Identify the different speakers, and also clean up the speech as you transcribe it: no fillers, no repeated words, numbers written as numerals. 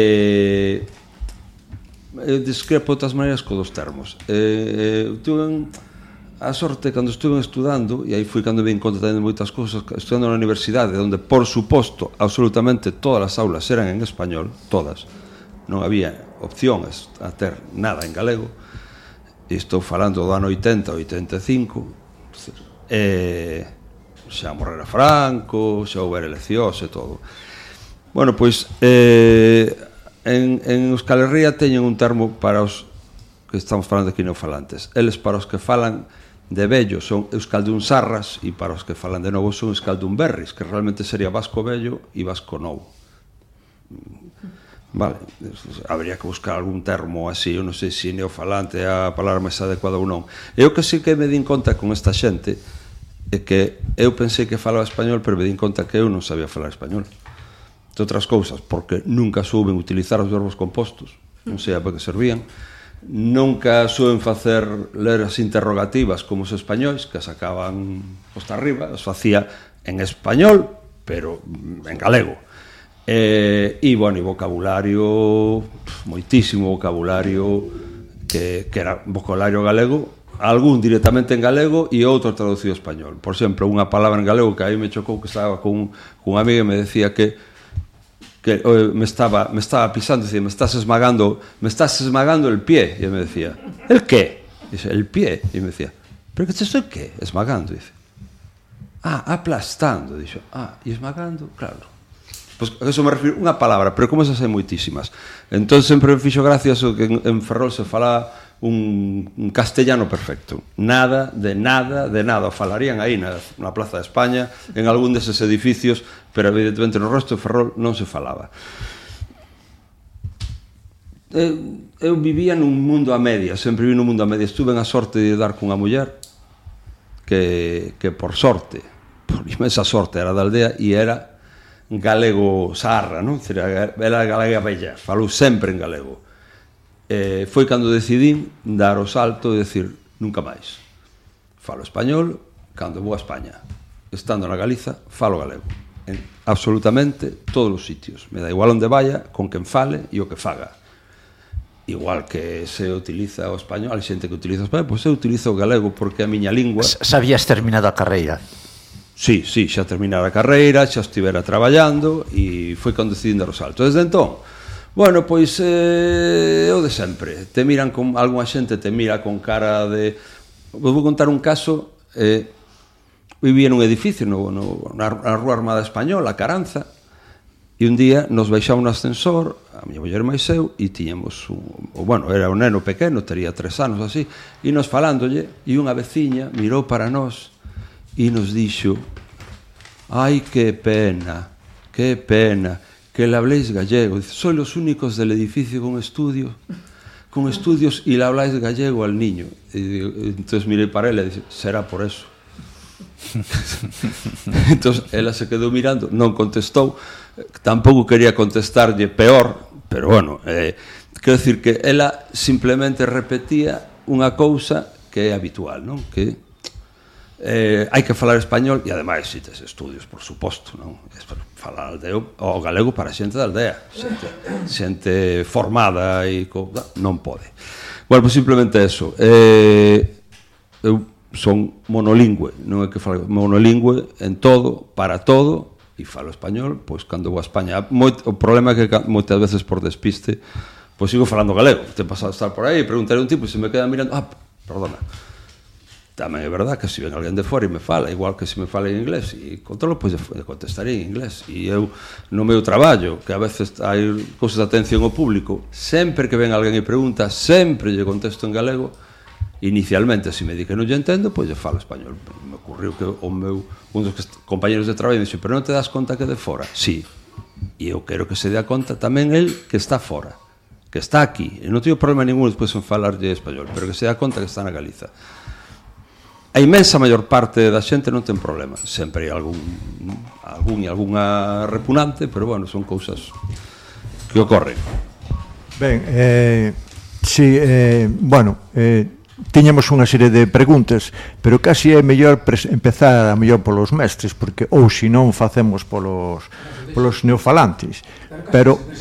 Speaker 1: Discrepo de todas maneiras co dos termos. Tuve a sorte cando estuve estudando, e aí foi cando me encontré de moitas cousas, estudando na universidade, onde, por suposto, absolutamente todas as aulas eran en español, todas, non había opcións a ter nada en galego, e estou falando do ano 80, 85, xa morrera Franco, xa houbera eleccións e todo. Bueno, pois en Euskal Herria teñen un termo para os que estamos falando aquí neofalantes. Eles, para os que falan de vello, son euskaldun-sarras, e para os que falan de novo son euskaldun-berris, que realmente sería vasco vello e vasco novo. Vale, habría que buscar algún termo así, eu non sei se neofalante é a palabra máis adecuada ou non. Eu que sí que me din conta con esta xente é que eu pensei que falaba español, pero me din conta que eu non sabía falar español. De outras cousas, porque nunca souben utilizar os verbos compostos, non sei a para que servían, nunca souben facer ler as interrogativas como os españois, que sacaban posta arriba, os facía en español, pero en galego. E, bueno, e vocabulario, moitísimo vocabulario, que era vocabulario galego, algún directamente en galego e outro traducido español. Por exemplo, unha palabra en galego que aí me chocou, que estaba con unha amiga e me decía que me estaba pisando, decía, me estás esmagando el pie, y me decía, ¿el qué? Dice, el pie, y me decía, ¿pero qué te estoy qué? Esmagando, dice, aplastando, dice, y esmagando, claro, pues a eso me refiero, unha palabra, pero como esas hai moitísimas. Entón sempre me fixo gracia eso que en Ferrol se fala un castellano perfecto, nada, falarían aí na Plaza de España, en algún deses edificios, pero evidentemente no resto de Ferrol non se falaba. Eu vivía nun mundo a media, sempre vi nun mundo a media. Estuve a sorte de dar cunha muller que por sorte, por inmensa sorte, era da aldea e era galego sarra, non? Era galega bella, falou sempre en galego. Foi cando decidín dar o salto e decir, nunca máis. Falo español cando vou a España. Estando na Galiza, falo galego. En absolutamente todos os sitios. Me dá igual onde vaya, con quen fale e o que faga. Igual que se utiliza o español, hai xente que utiliza o español, pois eu utilizo o galego porque a miña lingua...
Speaker 2: Sabías terminado a carreira?
Speaker 1: Sí, xa terminara a carreira, xa estivera traballando e foi cando decidín dar o salto. Desde entón, bueno, pois o de sempre. Te miran con algunha xente, te mira con cara de... Vos vou contar un caso. Vivía nun edificio na Rúa Armada Española, a Caranza, e un día nos baixamos no ascensor, a miña muller máis eu, e tiñamos era un neno pequeno, tería 3 anos así, e nos falándolle, e unha veciña mirou para nós e nos dixo, ai, que pena, que le habléis gallego. Dice, sois los únicos del edificio con estudios y le habláis gallego al niño. Y entonces miré para él y dice, será por eso. Entonces ela se quedou mirando, non contestou, tampouco quería contestarlle peor, pero bueno, quero dicir que ela simplemente repetía unha cousa que é habitual, non? Que hai que falar español e ademais si tes estudios, por suposto, non? Falar o galego para xente da aldea, xente formada e non pode. Bueno, pues simplemente eso. Eu son monolingüe, non é que falo monolingüe en todo, para todo, e falo español, pois cando vou a España. O problema é que moitas veces por despiste, pois sigo falando galego. Te pasa a estar por aí, preguntaré a un tipo e se me queda mirando, perdona. Tamén é verdad que se ven alguén de fora e me fala, igual que se me fala en inglés, e controlo, pois contestaré en inglés. E eu, no meu traballo, que a veces hai cousas de atención ao público, sempre que ven alguén e pregunta, sempre lle contesto en galego. Inicialmente, se me di que non lle entendo, pois lle falo español. Me ocurriu que un dos compañeros de traballo me dixo, pero non te das conta que de fora? Sí, e eu quero que se dea conta tamén el que está fora, que está aquí, e non teño problema ningún despois en falarlle español, pero que se dea conta que está na Galiza. A inmensa maior parte da xente non ten problema, sempre hai algún e algunha repugnante, pero bueno, son cousas que ocorren.
Speaker 3: Ben, si, bueno, tiñamos unha serie de preguntas, pero casi é mellor empezar a mellor polos mestres, porque ou se non facemos polos neofalantes, pero